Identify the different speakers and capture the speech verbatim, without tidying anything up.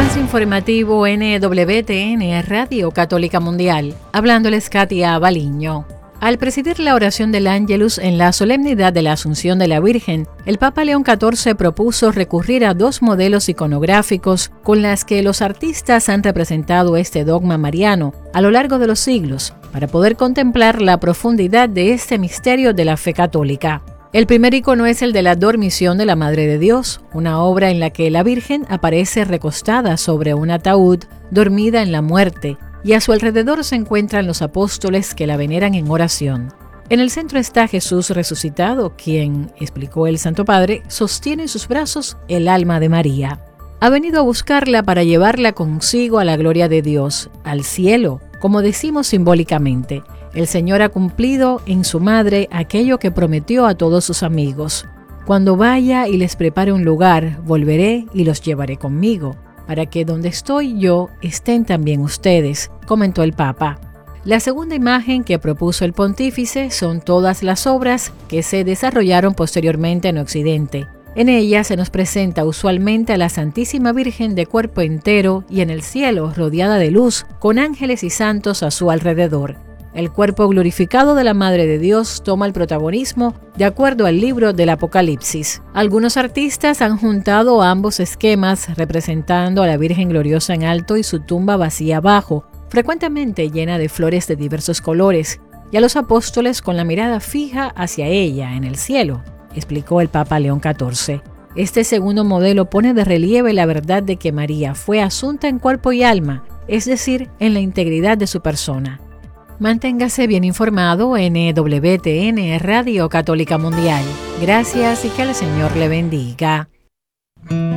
Speaker 1: Avance informativo N W T N Radio Católica Mundial. Hablándoles Katia Baliño. Al presidir la oración del Ángelus en la solemnidad de la Asunción de la Virgen, el Papa León catorce propuso recurrir a dos modelos iconográficos con las que los artistas han representado este dogma mariano a lo largo de los siglos, para poder contemplar la profundidad de este misterio de la fe católica. El primer icono es el de la Dormición de la Madre de Dios, una obra en la que la Virgen aparece recostada sobre un ataúd, dormida en la muerte, y a su alrededor se encuentran los apóstoles que la veneran en oración. En el centro está Jesús resucitado, quien, explicó el Santo Padre, sostiene en sus brazos el alma de María. Ha venido a buscarla para llevarla consigo a la gloria de Dios, al cielo, como decimos simbólicamente. El Señor ha cumplido en su madre aquello que prometió a todos sus amigos. Cuando vaya y les prepare un lugar, volveré y los llevaré conmigo, para que donde estoy yo estén también ustedes, comentó el Papa. La segunda imagen que propuso el pontífice son todas las obras que se desarrollaron posteriormente en Occidente. En ella se nos presenta usualmente a la Santísima Virgen de cuerpo entero y en el cielo rodeada de luz, con ángeles y santos a su alrededor. El cuerpo glorificado de la Madre de Dios toma el protagonismo de acuerdo al libro del Apocalipsis. Algunos artistas han juntado ambos esquemas representando a la Virgen gloriosa en alto y su tumba vacía abajo, frecuentemente llena de flores de diversos colores, y a los apóstoles con la mirada fija hacia ella en el cielo, explicó el Papa León catorce. Este segundo modelo pone de relieve la verdad de que María fue asunta en cuerpo y alma, es decir, en la integridad de su persona. Manténgase bien informado en N W T N Radio Católica Mundial. Gracias y que el Señor le bendiga.